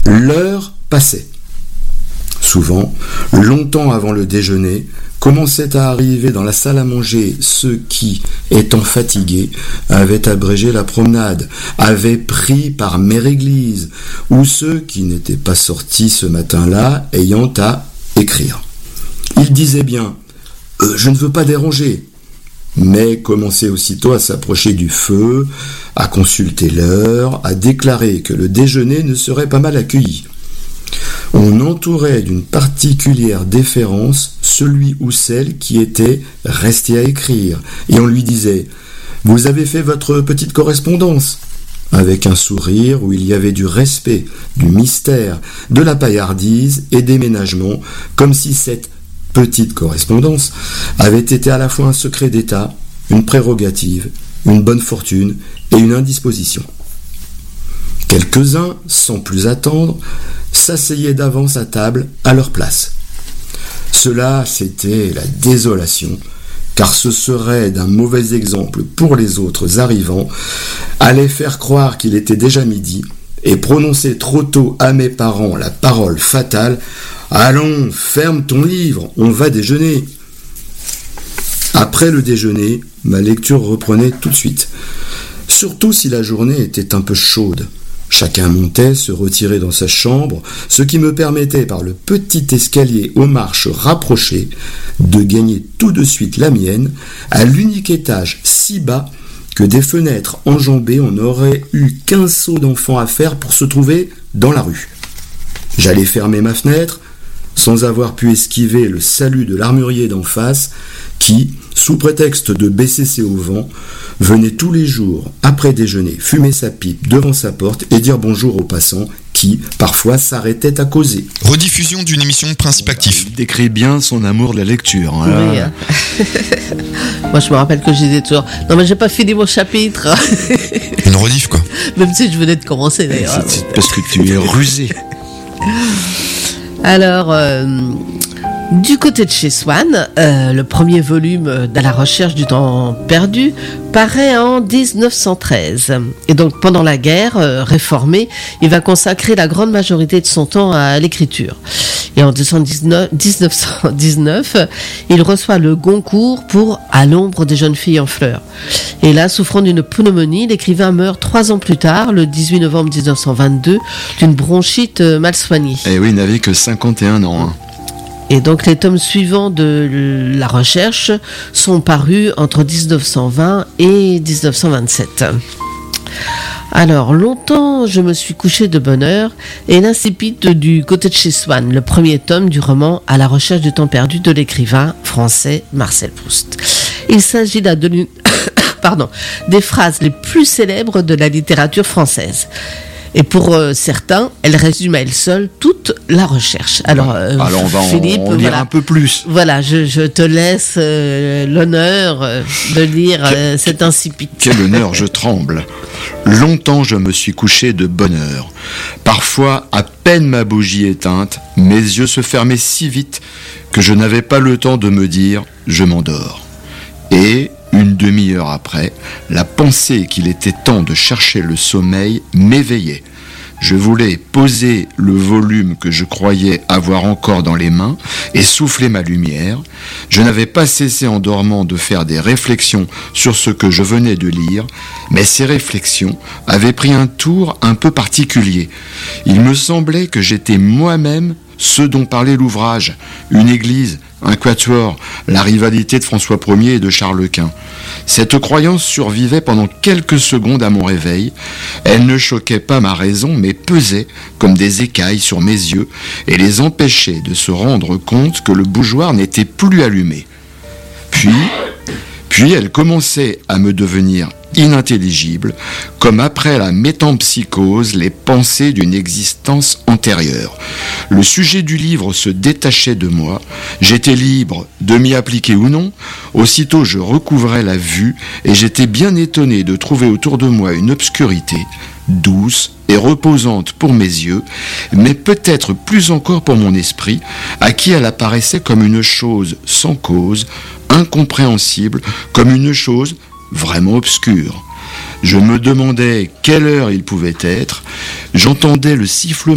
L'heure passait. Souvent, longtemps avant le déjeuner, commençaient à arriver dans la salle à manger ceux qui, étant fatigués, avaient abrégé la promenade, avaient pris par mère église, ou ceux qui n'étaient pas sortis ce matin-là, ayant à écrire. Ils disaient bien « Je ne veux pas déranger », mais commençaient aussitôt à s'approcher du feu, à consulter l'heure, à déclarer que le déjeuner ne serait pas mal accueilli. On entourait d'une particulière déférence celui ou celle qui était resté à écrire, et on lui disait « Vous avez fait votre petite correspondance ?» avec un sourire où il y avait du respect, du mystère, de la paillardise et des ménagements, comme si cette petite correspondance avait été à la fois un secret d'État, une prérogative, une bonne fortune et une indisposition. Quelques-uns, sans plus attendre, s'asseyaient d'avance à table à leur place. Cela, c'était la désolation, car ce serait d'un mauvais exemple pour les autres arrivants, allait faire croire qu'il était déjà midi, et prononcer trop tôt à mes parents la parole fatale « Allons, ferme ton livre, on va déjeuner !» Après le déjeuner, ma lecture reprenait tout de suite, surtout si la journée était un peu chaude. Chacun montait, se retirait dans sa chambre, ce qui me permettait par le petit escalier aux marches rapprochées de gagner tout de suite la mienne à l'unique étage si bas que des fenêtres enjambées on n'aurait eu qu'un saut d'enfant à faire pour se trouver dans la rue. J'allais fermer ma fenêtre sans avoir pu esquiver le salut de l'armurier d'en face qui, sous prétexte de BCC au vent, venait tous les jours, après déjeuner, fumer sa pipe devant sa porte et dire bonjour aux passants qui, parfois, s'arrêtaient à causer. Rediffusion d'une émission Principe Actif. Il décrit bien son amour de la lecture. Oui. Moi, je me rappelle que je disais toujours « Non, mais j'ai pas fini mon chapitre !» Une rediff, quoi. Même si je venais de commencer, d'ailleurs. C'est parce que tu es rusé. Alors, du côté de chez Swann, le premier volume d'À la recherche du temps perdu paraît en 1913. Et donc, pendant la guerre réformée, il va consacrer la grande majorité de son temps à l'écriture. Et en 1919, il reçoit le Goncourt pour À l'ombre des jeunes filles en fleurs. Et là, souffrant d'une pneumonie, l'écrivain meurt 3 ans plus tard, le 18 novembre 1922, d'une bronchite mal soignée. Eh oui, il n'avait que 51 ans. Hein. Et donc les tomes suivants de la recherche sont parus entre 1920 et 1927. Alors, longtemps, je me suis couché de bonne heure et l'insipide du côté de chez Swann, le premier tome du roman À la recherche du temps perdu de l'écrivain français Marcel Proust. Il s'agit là des phrases les plus célèbres de la littérature française. Et pour certains, elle résume à elle seule toute la recherche. Alors on va Philippe, en lire un peu plus. Voilà, je te laisse l'honneur de lire cet insipide. Quel honneur, je tremble. Longtemps je me suis couché de bonne heure. Parfois, à peine ma bougie éteinte, mes yeux se fermaient si vite que je n'avais pas le temps de me dire « je m'endors ». Et, une demi-heure après, la pensée qu'il était temps de chercher le sommeil m'éveillait. Je voulais poser le volume que je croyais avoir encore dans les mains et souffler ma lumière. Je n'avais pas cessé en dormant de faire des réflexions sur ce que je venais de lire, mais ces réflexions avaient pris un tour un peu particulier. Il me semblait que j'étais moi-même ce dont parlait l'ouvrage, une église, un quatuor, la rivalité de François Ier et de Charles Quint. Cette croyance survivait pendant quelques secondes à mon réveil. Elle ne choquait pas ma raison, mais pesait comme des écailles sur mes yeux et les empêchait de se rendre compte que le bougeoir n'était plus allumé. Puis elle commençait à me devenir inintelligible, comme après la métempsychose, les pensées d'une existence antérieure. Le sujet du livre se détachait de moi, j'étais libre de m'y appliquer ou non, aussitôt je recouvrais la vue et j'étais bien étonné de trouver autour de moi une obscurité, douce et reposante pour mes yeux, mais peut-être plus encore pour mon esprit, à qui elle apparaissait comme une chose sans cause, incompréhensible, comme une chose vraiment obscure. Je me demandais quelle heure il pouvait être, j'entendais le sifflement